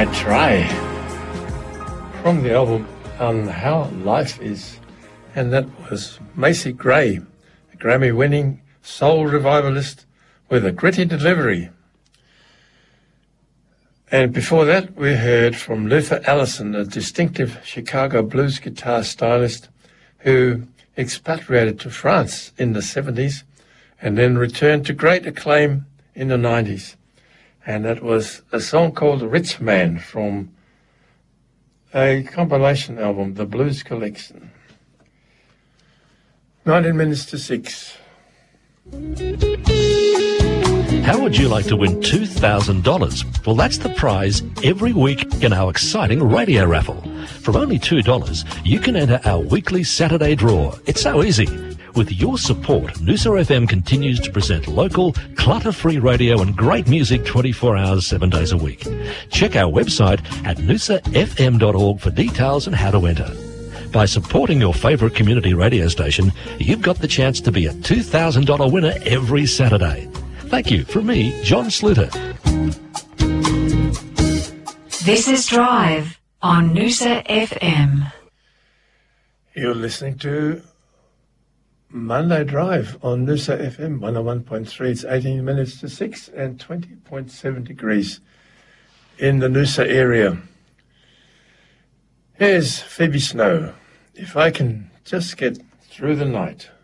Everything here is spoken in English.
I Try, from the album On How Life Is. And that was Macy Gray, a Grammy-winning soul revivalist with a gritty delivery. And before that, we heard from Luther Allison, a distinctive Chicago blues guitar stylist who expatriated to France in the 70s and then returned to great acclaim in the 90s. And that was a song called Rich Man from a compilation album, The Blues Collection. 19 minutes to 6. How would you like to win $2,000? Well, that's the prize every week in our exciting radio raffle. From only $2, you can enter our weekly Saturday draw. It's so easy. With your support, Noosa FM continues to present local, clutter-free radio and great music 24 hours, 7 days a week. Check our website at noosafm.org for details on how to enter. By supporting your favourite community radio station, you've got the chance to be a $2,000 winner every Saturday. Thank you from me, John Sluter. This is Drive on Noosa FM. You're listening to Monday Drive on Noosa FM 101.3. It's 18 minutes to 6 and 20.7 degrees in the Noosa area. Here's Phoebe Snow. If I can just get through the night.